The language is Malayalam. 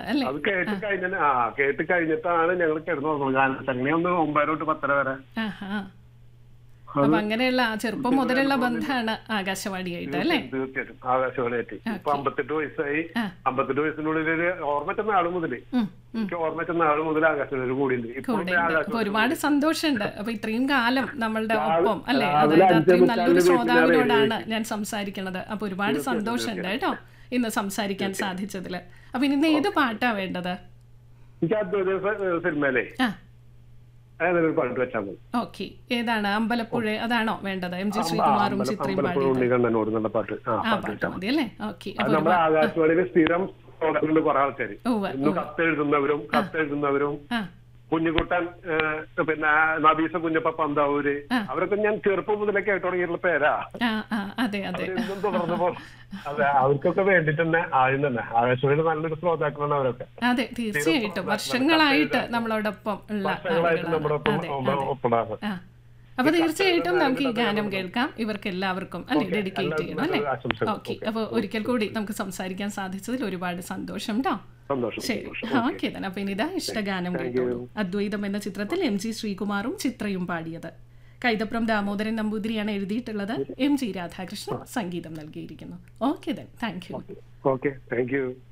അല്ലേ? അത് കേട്ട് കഴിഞ്ഞിട്ടാണ് ഞങ്ങൾ കിടന്നുറങ്ങുന്നത്. ഗാനസംഗമം ഒന്ന് 9 തൊട്ട് 10 വരെ. അപ്പൊ അങ്ങനെയുള്ള ചെറുപ്പം മുതലുള്ള ബന്ധമാണ് ആകാശവാണിയായിട്ട് അല്ലേ? തീർച്ചയായിട്ടും ആകാശവാണിയായിട്ട്. ഇപ്പൊ 58 വയസ്സായി. 58 വയസ്സിനുള്ളിൽ ഓർമ്മറ്റുന്ന ആള് മുതൽ എനിക്ക് ഓർമ്മറ്റുന്ന ആള് മുതൽ ആകാശവാണി കൂടിയുണ്ട്. അപ്പൊ ഒരുപാട് സന്തോഷമുണ്ട്. അപ്പൊ ഇത്രയും കാലം നമ്മളുടെ ഒപ്പം അല്ലെ, അതായത് അത്രയും നല്ലൊരു ശ്രോതാവിനോടാണ് ഞാൻ സംസാരിക്കണത്. അപ്പൊ ഒരുപാട് സന്തോഷമുണ്ട് കേട്ടോ ഇന്ന് സംസാരിക്കാൻ സാധിച്ചതില്. അപ്പൊ ഇന്ന് ഏത് പാട്ടാ വേണ്ടത്? എനിക്ക് അദ്വൈത സിനിമയിലെ പാട്ട് വെച്ചാൽ മതി. ഓക്കെ, ഏതാണ്? അമ്പലപ്പുഴ അതാണോ വേണ്ടത്? എം ജി ശ്രീകുമാറും ചിത്രയും ഉണ്ണിക്കണ്ണനോട് പാട്ട് മതി അല്ലേ? ഓക്കെ. നമ്മുടെ ആകാശവാണിയിലെ സ്ഥിരം കുറെ ആൾക്കാർ കത്തെഴുതുന്നവരും കുഞ്ഞുകുട്ടൻ, പിന്നെ നബീസ കുഞ്ഞപ്പ പന്താവൂര്, അവരൊക്കെ ഞാൻ ചെറുപ്പം മുതലേ കേട്ടു തുടങ്ങിയിട്ടുള്ള പേരാ. അവരെന്നും തുടർന്നപ്പോ അവർക്കൊക്കെ വേണ്ടിട്ട് തന്നെ ആദ്യം തന്നെ ആകാശവാണിയുടെ നല്ലൊരു ശ്രോതാക്കളാണ് അവരൊക്കെ. അതെ, തീർച്ചയായിട്ടും വർഷങ്ങളായിട്ട് നമ്മളോടൊപ്പം ഒപ്പടാണ്. അപ്പൊ തീർച്ചയായിട്ടും നമുക്ക് ഈ ഗാനം കേൾക്കാം. ഇവർക്ക് എല്ലാവർക്കും അല്ലെ ഡെഡിക്കേറ്റ് ചെയ്യണം അല്ലേ? ഓക്കെ. അപ്പൊ ഒരിക്കൽ കൂടി നമുക്ക് സംസാരിക്കാൻ സാധിച്ചതിൽ ഒരുപാട് സന്തോഷം കേട്ടോ. ശരി, ഓക്കെ തന്നെ. അപ്പൊ ഇനിതാ ഇഷ്ടഗാനം കേട്ടോളൂ. അദ്വൈതം എന്ന ചിത്രത്തിൽ എം ജി ശ്രീകുമാറും ചിത്രയും പാടിയത്. കൈതപ്രം ദാമോദരൻ നമ്പൂതിരിയാണ് എഴുതിയിട്ടുള്ളത്. എം ജി രാധാകൃഷ്ണൻ സംഗീതം നൽകിയിരിക്കുന്നു. Okay then, thank you.